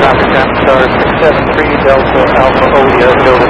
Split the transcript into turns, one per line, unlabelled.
Copy, Captain Star 673 Delta Alpha Odia, go